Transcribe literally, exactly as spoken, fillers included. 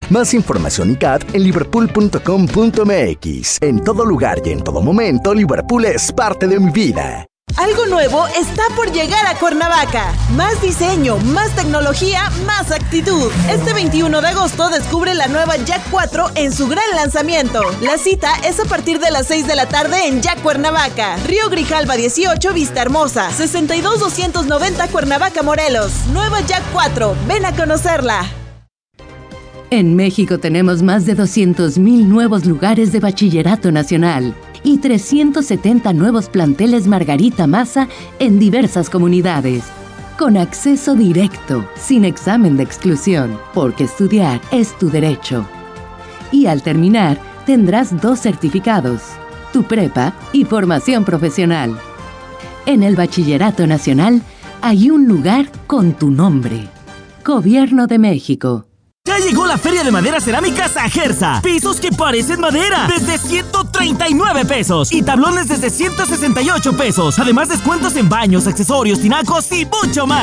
Más información y C A T en liverpool punto com punto m x. En todo lugar y en todo momento, Liverpool es parte de mi vida. Algo nuevo está por llegar a Cuernavaca. Más diseño, más tecnología, más actitud. Este veintiuno de agosto descubre la nueva Jack cuatro en su gran lanzamiento. La cita es a partir de las seis de la tarde en Jack Cuernavaca. Río Grijalva dieciocho, Vista Hermosa. sesenta y dos doscientos noventa Cuernavaca, Morelos. Nueva Jack cuatro. Ven a conocerla. En México tenemos más de doscientos mil nuevos lugares de bachillerato nacional y trescientos setenta nuevos planteles Margarita Maza en diversas comunidades, con acceso directo, sin examen de exclusión, porque estudiar es tu derecho. Y al terminar, tendrás dos certificados, tu prepa y formación profesional. En el Bachillerato Nacional hay un lugar con tu nombre. Gobierno de México. Ya llegó la Feria de Madera Cerámica Sajerza. Pisos que parecen madera desde ciento treinta y nueve pesos y tablones desde ciento sesenta y ocho pesos. Además, descuentos en baños, accesorios, tinacos y mucho más.